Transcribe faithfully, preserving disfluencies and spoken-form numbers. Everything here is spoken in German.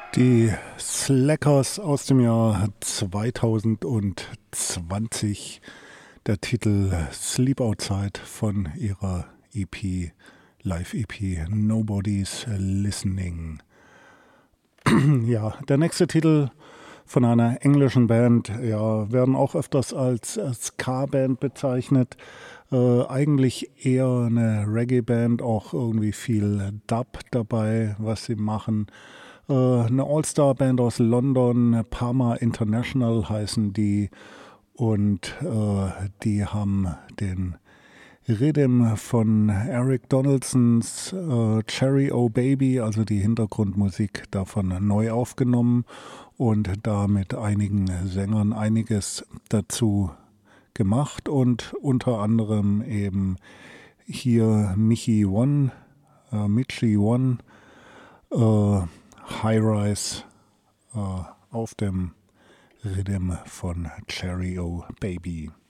Die Slackers aus dem Jahr zwanzig zwanzig, der Titel Sleep Outside von ihrer E P, Live-E P Nobody's Listening. Ja, der nächste Titel von einer englischen Band, ja, werden auch öfters als Ska-Band bezeichnet. Äh, eigentlich eher eine Reggae-Band, auch irgendwie viel Dub dabei, was sie machen. Äh, eine All-Star-Band aus London, Parma International heißen die. Und äh, die haben den Rhythm von Eric Donaldsons äh, Cherry O Baby, also die Hintergrundmusik davon neu aufgenommen und da mit einigen Sängern einiges dazu gemacht und unter anderem eben hier Michi One, äh, Michi One, äh, High Rise äh, auf dem Rhythm von Cherry O Baby.